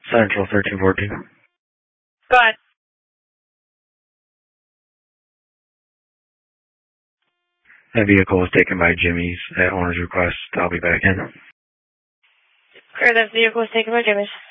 Central 1314. Go ahead. That vehicle was taken by Jimmy's at owner's request. I'll be back in. Sure, that vehicle was taken by Jimmy's.